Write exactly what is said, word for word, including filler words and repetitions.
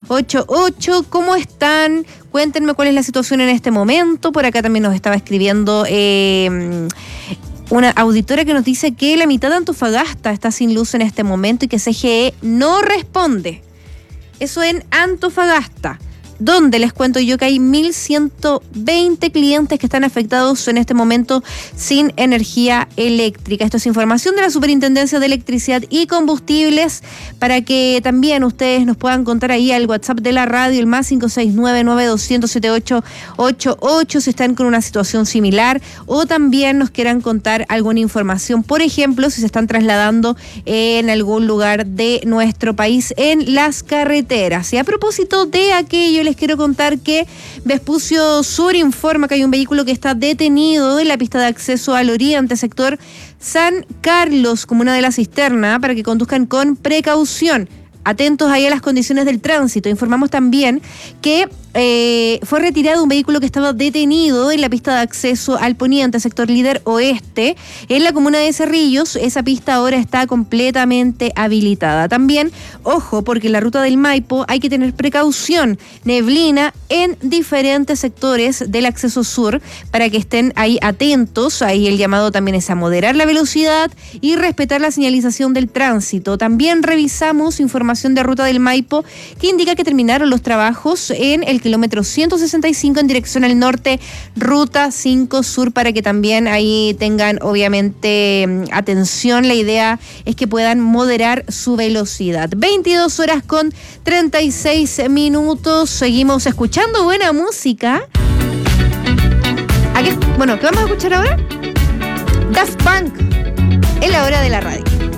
ocho ocho. ¿Cómo están? Cuéntenme cuál es la situación en este momento. Por acá también nos estaba escribiendo eh, una auditora que nos dice que la mitad de Antofagasta está sin luz en este momento y que C G E no responde. Eso en Antofagasta, donde les cuento yo que hay mil ciento veinte clientes que están afectados en este momento sin energía eléctrica. Esto es información de la Superintendencia de Electricidad y Combustibles, para que también ustedes nos puedan contar ahí al WhatsApp de la radio, el más cinco seis nueve, nueve dos cero cero, siete ocho ocho ocho, si están con una situación similar o también nos quieran contar alguna información, por ejemplo, si se están trasladando en algún lugar de nuestro país en las carreteras. Y a propósito de aquello, les quiero contar que Vespucio Sur informa que hay un vehículo que está detenido en la pista de acceso al oriente, sector San Carlos, comuna de La Cisterna, para que conduzcan con precaución. Atentos ahí a las condiciones del tránsito. Informamos también que eh, fue retirado un vehículo que estaba detenido en la pista de acceso al poniente, sector Líder Oeste, en la comuna de Cerrillos. Esa pista ahora está completamente habilitada. También, ojo, porque en la ruta del Maipo hay que tener precaución. Neblina en diferentes sectores del acceso sur, para que estén ahí atentos. Ahí el llamado también es a moderar la velocidad y respetar la señalización del tránsito. También revisamos información de ruta del Maipo que indica que terminaron los trabajos en el kilómetro ciento sesenta y cinco en dirección al norte, ruta cinco sur, para que también ahí tengan obviamente atención. La idea es que puedan moderar su velocidad. veintidós horas con treinta y seis minutos. Seguimos escuchando buena música. ¿A qué? Bueno, ¿qué vamos a escuchar ahora? Daft Punk, en la hora de la radio.